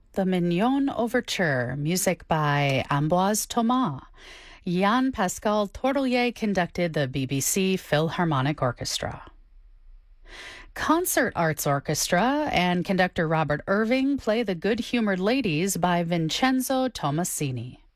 The Mignon Overture, music by Ambroise Thomas. Jan-Pascal Tourtellier conducted the BBC Philharmonic Orchestra. Concert Arts Orchestra and conductor Robert Irving play The Good-Humored Ladies by Vincenzo Tomasini.